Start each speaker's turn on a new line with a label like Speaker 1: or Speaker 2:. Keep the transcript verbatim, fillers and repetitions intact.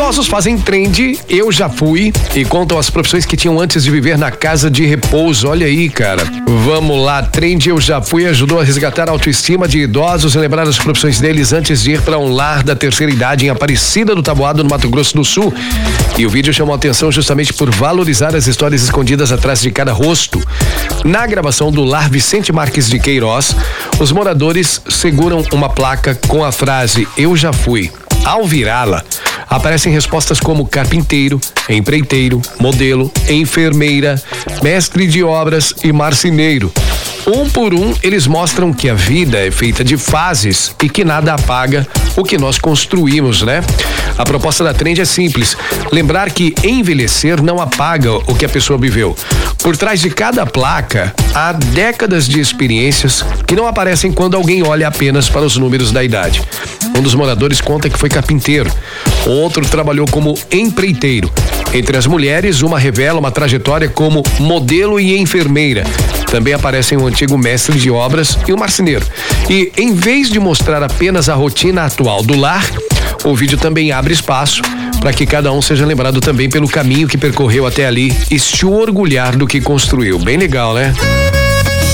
Speaker 1: Idosos fazem trend, eu já fui, e contam as profissões que tinham antes de viver na casa de repouso. Olha aí, cara. Vamos lá, trend eu já fui ajudou a resgatar a autoestima de idosos e lembrar as profissões deles antes de ir para um lar da terceira idade em Aparecida do Taboado, no Mato Grosso do Sul. E o vídeo chamou a atenção justamente por valorizar as histórias escondidas atrás de cada rosto. Na gravação do lar Vicente Marques de Queiroz, os moradores seguram uma placa com a frase "Eu já fui". Ao virá-la, aparecem respostas como carpinteiro, empreiteiro, modelo, enfermeira, mestre de obras e marceneiro. Um por um, eles mostram que a vida é feita de fases e que nada apaga o que nós construímos, né? A proposta da Trend é simples: lembrar que envelhecer não apaga o que a pessoa viveu. Por trás de cada placa, há décadas de experiências que não aparecem quando alguém olha apenas para os números da idade. Um dos moradores conta que foi carpinteiro, outro trabalhou como empreiteiro. Entre as mulheres, uma revela uma trajetória como modelo e enfermeira. Também aparecem o antigo mestre de obras e o marceneiro. E em vez de mostrar apenas a rotina atual do lar, o vídeo também abre espaço para que cada um seja lembrado também pelo caminho que percorreu até ali e se orgulhar do que construiu. Bem legal, né?